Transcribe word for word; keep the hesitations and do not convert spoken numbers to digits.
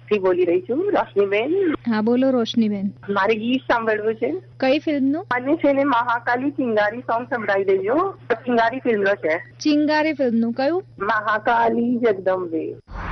થી બોલી રહી છું, રોશનીબેન. હા બોલો રોશનીબેન. મારે ગીત સાંભળવું છે. કઈ ફિલ્મનું? અને છે ને મહાકાલી ચિંગારી સોંગ સંભળાવી દેજો. ચિંગારી ફિલ્મનો છે. ચિંગારી ફિલ્મનું કયું? મહાકાલી જગદંબે.